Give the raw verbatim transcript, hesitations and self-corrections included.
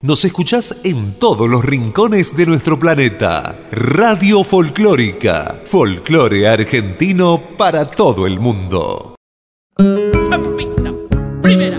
Nos escuchás en todos los rincones de nuestro planeta. Radio Folclórica. Folclore argentino para todo el mundo.